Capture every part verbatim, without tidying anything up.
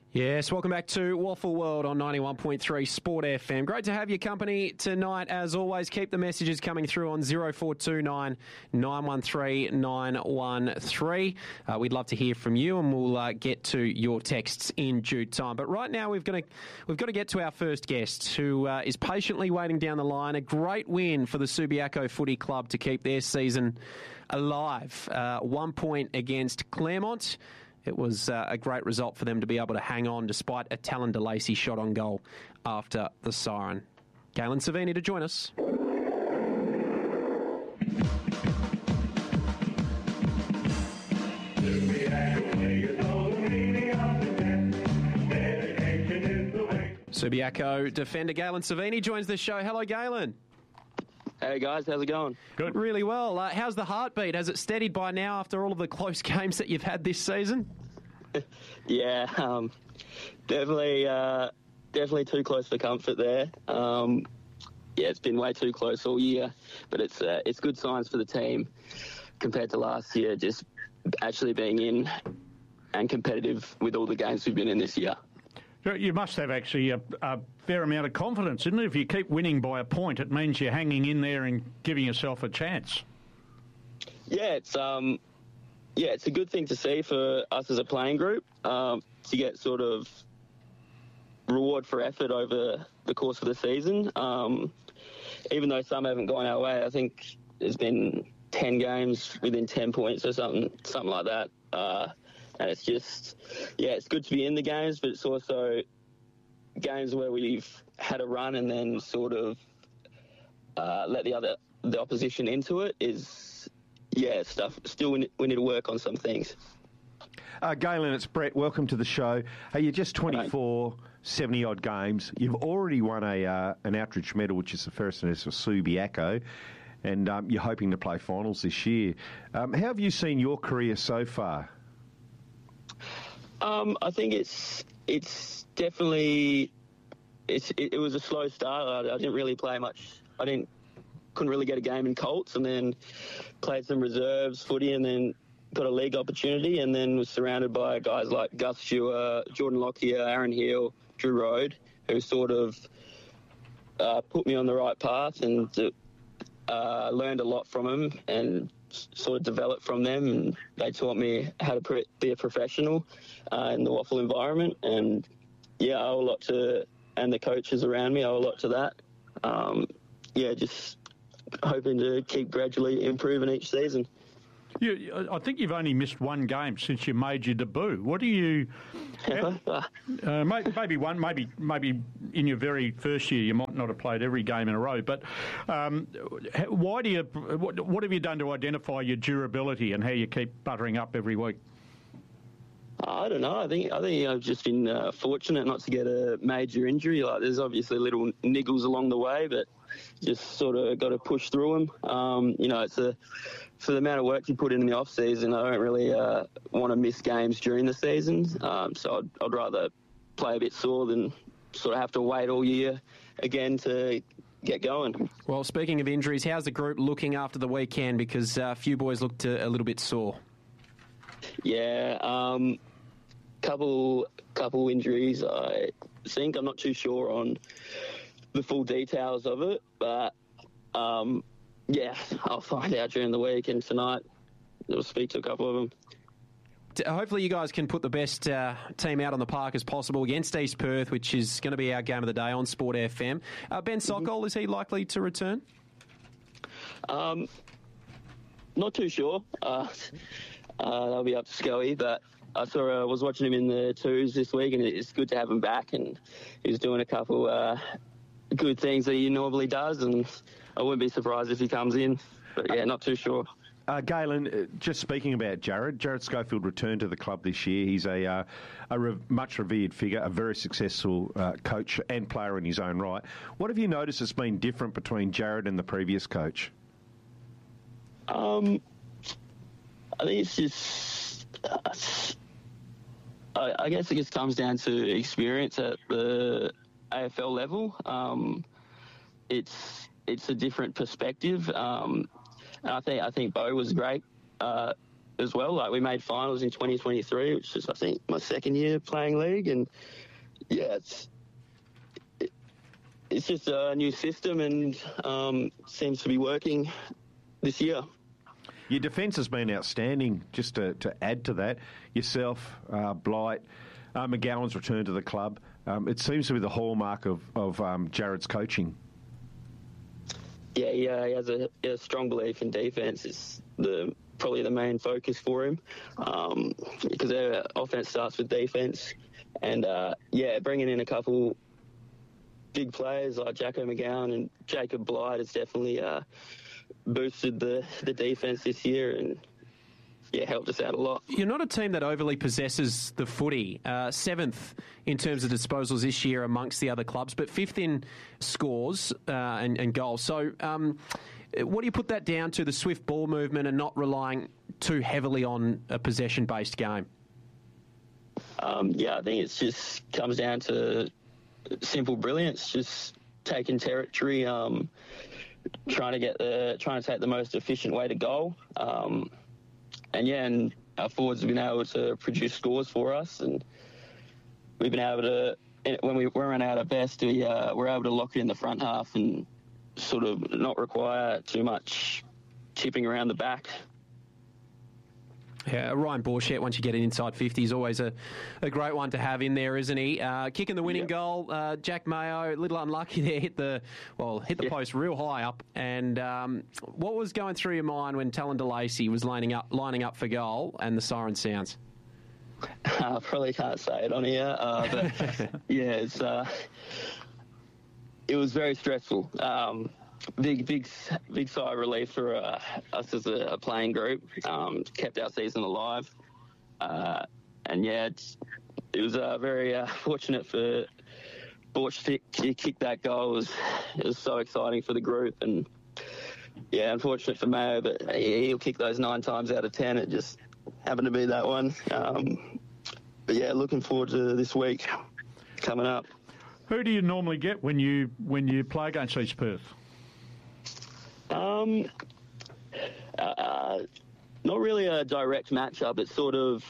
Yes, welcome back to Waffle World on ninety-one point three Sport F M. Great to have your company tonight. As always, keep the messages coming through on zero four two nine, nine one three, nine one three. Uh, we'd love to hear from you, and we'll uh, get to your texts in due time. But right now, we've got to we've got to get to our first guest, who uh, is patiently waiting down the line. A great win for the Subiaco Footy Club to keep their season alive. Uh, one point against Claremont. It was uh, a great result for them to be able to hang on despite a Talon de Lacy shot on goal after the siren. Galen Savini to join us. Subiaco defender Galen Savini joins the show. Hello, Galen. Hey guys, how's it going? Good. Really well. Uh, how's the heartbeat? Has it steadied by now after all of the close games that you've had this season? yeah, um, definitely, uh, definitely too close for comfort there. Um, yeah, it's been way too close all year, but it's uh, it's good signs for the team compared to last year. Just actually being in and competitive with all the games we've been in this year. You must have actually a, a fair amount of confidence, isn't it? If you keep winning by a point, it means you're hanging in there and giving yourself a chance. Yeah, it's um, yeah, it's a good thing to see for us as a playing group, um, to get sort of reward for effort over the course of the season. Um, even though some haven't gone our way, I think there's been ten games within ten points or something, something like that. Uh, And it's just, yeah, it's good to be in the games, but it's also games where we've had a run and then sort of uh, let the other the opposition into it is, yeah, stuff. Still, we need to work on some things. Uh, Galen, it's Brett. Welcome to the show. Hey, you're just twenty-four, seventy-odd games. You've already won a uh, an Outridge medal, which is the first in Subiaco, and um, you're hoping to play finals this year. Um, how have you seen your career so far? Um, I think it's it's definitely it's it, it was a slow start. I, I didn't really play much. I didn't couldn't really get a game in Colts, and then played some reserves footy, and then got a league opportunity, and then was surrounded by guys like Gus Stewart, Jordan Lockyer, Aaron Hill, Drew Rode, who sort of uh, put me on the right path, and uh, learned a lot from them, and sort of developed from them, and they taught me how to pre- be a professional uh, in the waffle environment. And yeah, I owe a lot to, and the coaches around me owe a lot to that. Um, yeah, just hoping to keep gradually improving each season. You, I think you've only missed one game since you made your debut. What do you? uh, maybe one, maybe maybe in your very first year you might not have played every game in a row. But um, why do you? What, what have you done to identify your durability and how you keep buttering up every week? I don't know. I think I think I've just been uh, fortunate not to get a major injury. Like, there's obviously little niggles along the way, but just sort of got to push through them. Um, you know, it's a for the amount of work you put in in the off season. I don't really uh, want to miss games during the season, um, so I'd, I'd rather play a bit sore than sort of have to wait all year again to get going. Well, speaking of injuries, how's the group looking after the weekend? Because uh, a few boys looked a, a little bit sore. Yeah, um, couple couple injuries. I think I'm not too sure on the full details of it, but um, yeah, I'll find out during the week, and tonight I'll speak to a couple of them. Hopefully you guys can put the best uh, team out on the park as possible against East Perth, which is going to be our game of the day on Sport F M. Uh, Ben Sokol, mm-hmm. is he likely to return? Um, not too sure. Uh, uh, that'll be up to Scully, but I saw I uh, was watching him in the twos this week, and it's good to have him back, and he's doing a couple uh, good things that he normally does, and I wouldn't be surprised if he comes in, but yeah, not too sure. Uh, Galen, uh, just speaking about Jared, Jared Schofield returned to the club this year. He's a, uh, a re- much revered figure, a very successful uh, coach and player in his own right. What have you noticed has been different between Jared and the previous coach? Um, I think it's just, uh, I, I guess it just comes down to experience at the A F L level. Um, it's it's a different perspective. Um, And I think I think Bo was great uh, as well. Like, we made finals in twenty twenty-three, which is, I think, my second year playing league. And, yeah, it's it, it's just a new system and um, seems to be working this year. Your defence has been outstanding. Just to, to add to that, yourself, uh, Blight, uh, McGowan's return to the club. Um, it seems to be the hallmark of, of um, Jared's coaching. Yeah, yeah, he has a, a strong belief in defence. It's the probably the main focus for him um, because their offence starts with defence. And, uh, yeah, bringing in a couple big players like Jacko McGowan and Jacob Blight has definitely uh, boosted the, the defence this year and, yeah, helped us out a lot. You're not a team that overly possesses the footy. Uh, seventh in terms of disposals this year amongst the other clubs, but fifth in scores uh, and, and goals. So um, what do you put that down to, the swift ball movement and not relying too heavily on a possession-based game? Um, yeah, I think it just comes down to simple brilliance, just taking territory, um, trying to get the, trying to take the most efficient way to goal. Um, And, yeah, and our forwards have been able to produce scores for us, and we've been able to, when we run out of best, we, uh, we're able to lock it in the front half and sort of not require too much chipping around the back. Yeah, Ryan Borchett, once you get an inside fifty, is always a, a great one to have in there, isn't he? Uh, kicking the winning Yep. goal, uh, Jack Mayo, a little unlucky there, hit the well, hit the Yep. post real high up. And um, what was going through your mind when Talon DeLacy was lining up, lining up for goal and the siren sounds? I probably can't say it on here, uh, but yeah, it's uh, it was very stressful. Um, big, big, big sigh of relief for uh, us as a, a playing group. Um, kept our season alive, uh, and yeah, it's, it was uh, very uh, fortunate for Borch to kick, kick that goal. It was, it was so exciting for the group, and yeah, unfortunate for Mayo, but he'll kick those nine times out of ten. It just happened to be that one. Um, but yeah, looking forward to this week coming up. Who do you normally get when you when you play against East Perth? Um, uh, not really a direct matchup. It's sort of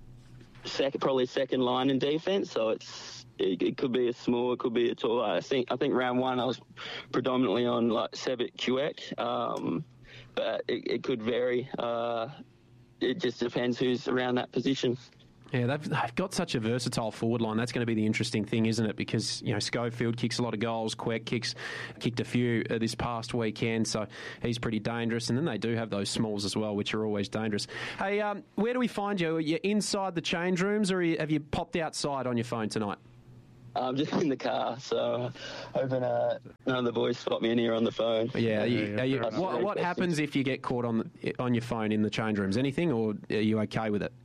second, probably second line in defence. So it's it, it could be a small, it could be a tall. I think I think round one I was predominantly on like Sebit Quebec, um, but it, it could vary. Uh, it just depends who's around that position. Yeah, they've, they've got such a versatile forward line. That's going to be the interesting thing, isn't it? Because, you know, Schofield kicks a lot of goals. Queck kicks, kicked a few uh, this past weekend, so he's pretty dangerous. And then they do have those smalls as well, which are always dangerous. Hey, um, where do we find you? Are you inside the change rooms, or are you, have you popped outside on your phone tonight? I'm just in the car, so hoping uh, none of the boys spot me in here on the phone. Yeah, are you, yeah, are you, fair what, what happens if you get caught on the, on your phone in the change rooms? Anything, or are you okay with it?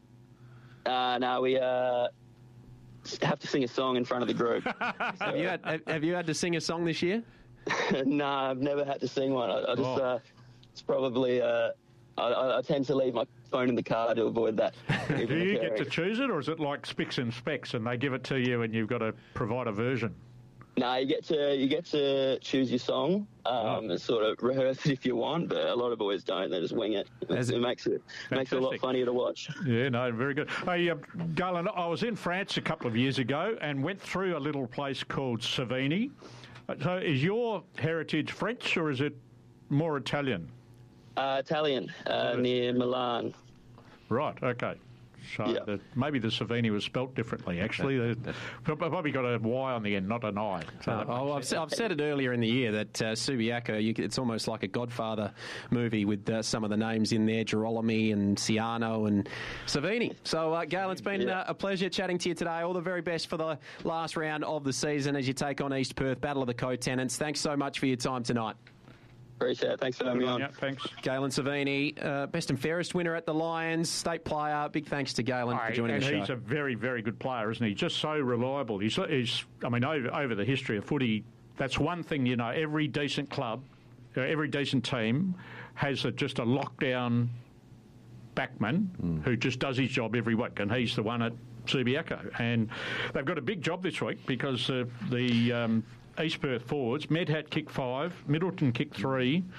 Uh, no, we uh, have to sing a song in front of the group. Have you had have, have you had to sing a song this year? No, I've never had to sing one. I, I just, Oh. uh, it's probably, uh, I, I tend to leave my phone in the car to avoid that. Do you get to choose it, or is it like Spicks and Specs and they give it to you and you've got to provide a version? No, you get to you get to choose your song um, Oh. and sort of rehearse it if you want, but a lot of boys don't. They just wing it. As It, it- makes it makes it a lot Fantastic. funnier to watch. Yeah, no, very good. Hey, uh, Galen, I was in France a couple of years ago and went through a little place called Savini. So is your heritage French or is it more Italian? Uh, Italian, uh, near Milan. Right, okay. So Yeah. the, maybe the Savini was spelt differently, actually. They probably got a Y on the end, not an I. So that Oh, makes I've, sense. se- I've said it earlier in the year that uh, Subiaco, you, c- it's almost like a Godfather movie with uh, some of the names in there, Girolami and Ciano and Savini. So, uh, Gail, it's been Yeah. uh, a pleasure chatting to you today. All the very best for the last round of the season as you take on East Perth, Battle of the Co-Tenants. Thanks so much for your time tonight. Appreciate it. Thanks for having me on. Yeah, thanks. Galen Savini, uh, best and fairest winner at the Lions, state player. Big thanks to Galen for joining and the show. he's a very, very good player, isn't he? Just so reliable. He's, he's I mean, over, over the history of footy, that's one thing, you know, every decent club, uh, every decent team has a, just a lockdown backman Mm. who just does his job every week, and he's the one at Subiaco. And they've got a big job this week because uh, the um, East Perth forwards, Medhat kicked five, Middleton kicked three,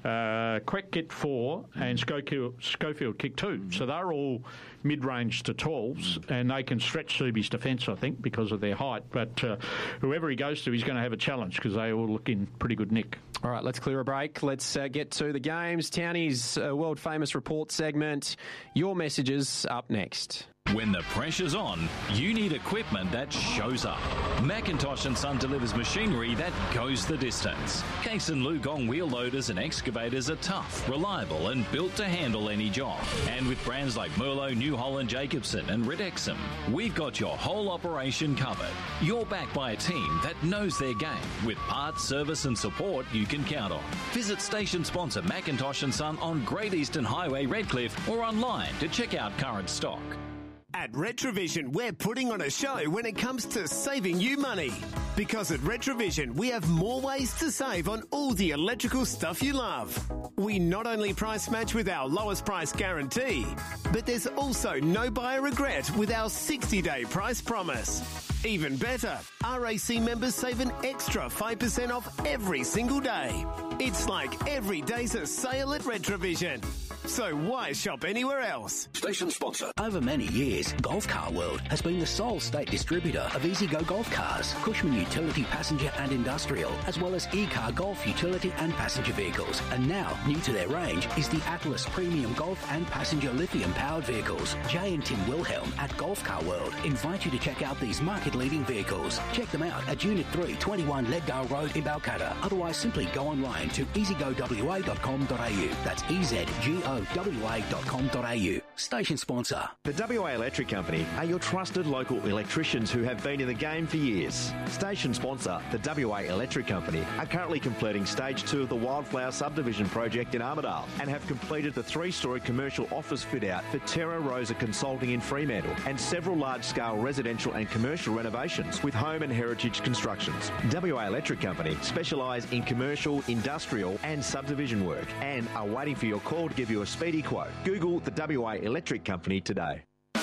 uh, Queck kicked four, and Schofield, Schofield kicked two. So they're all mid-range to talls, and they can stretch Subi's defence, I think, because of their height. But uh, whoever he goes to, he's going to have a challenge because they all look in pretty good nick. All right, let's clear a break. Let's uh, get to the games. Townie's uh, world-famous report segment. Your messages up next. When the pressure's on, you need equipment that shows up. Macintosh and Son delivers machinery that goes the distance. Case and Lugong wheel loaders and excavators are tough, reliable and built to handle any job. And with brands like Merlo, New Holland, Jacobson and Ridexum, we've got your whole operation covered. You're backed by a team that knows their game with parts, service and support you can count on. Visit station sponsor Macintosh and Son on Great Eastern Highway, Redcliffe, or online to check out current stock. At Retrovision, we're putting on a show when it comes to saving you money. Because at Retrovision, we have more ways to save on all the electrical stuff you love. We not only price match with our lowest price guarantee, but there's also no buyer regret with our sixty-day price promise. Even better, R A C members save an extra five percent off every single day. It's like every day's a sale at Retrovision. So why shop anywhere else? Station sponsor. Over many years, Golf Car World has been the sole state distributor of EasyGo golf cars, Cushman Utility Passenger and Industrial, as well as E-Car Golf Utility and Passenger Vehicles. And now, new to their range is the Atlas Premium Golf and Passenger Lithium-powered vehicles. Jay and Tim Wilhelm at Golf Car World invite you to check out these market-leading vehicles. Check them out at Unit three, twenty-one Leddale Road in Balcatta. Otherwise, simply go online to easy go w a dot com dot a u. That's E Z G O W A dot com dot a u. Station sponsor. The W A Electric Company are your trusted local electricians who have been in the game for years. Station sponsor, the W A Electric Company, are currently completing stage two of the Wildflower subdivision project in Armidale and have completed the three-storey commercial office fit-out for Terra Rosa Consulting in Fremantle and several large-scale residential and commercial renovations with home and heritage constructions. W A Electric Company specialise in commercial, industrial and subdivision work and are waiting for your call to give you a speedy quote. Google the W A Electric Company today.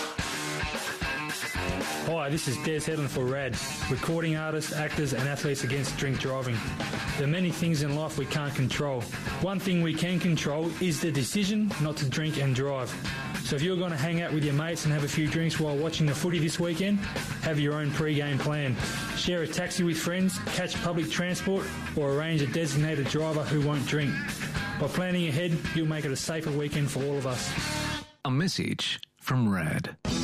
Hi, this is Des Hedlund for RAD, recording artists, actors and athletes against drink driving. There are many things in life we can't control. One thing we can control is the decision not to drink and drive. So if you're going to hang out with your mates and have a few drinks while watching the footy this weekend, have your own pre-game plan. Share a taxi with friends, catch public transport or arrange a designated driver who won't drink. By planning ahead, you'll make it a safer weekend for all of us. A message from RAD.